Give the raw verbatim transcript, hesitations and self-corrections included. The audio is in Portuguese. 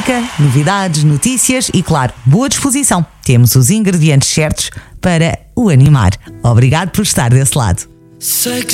música, novidades, notícias e, claro, boa disposição. Temos os ingredientes certos para o animar. Obrigado por estar desse lado. Sei que